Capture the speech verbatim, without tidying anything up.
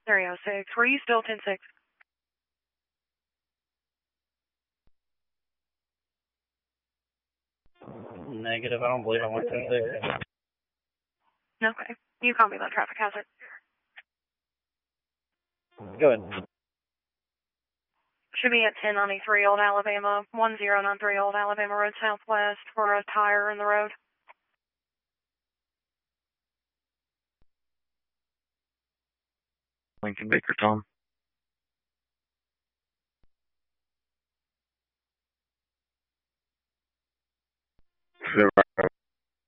three oh six. Were you still ten six? Negative. I don't believe I went ten six. Okay. You call me about traffic hazard. Go ahead. Should be at ten ninety-three Old Alabama, one zero nine three Old Alabama Road Southwest for a tire in the road. Lincoln Baker, Tom. Zero.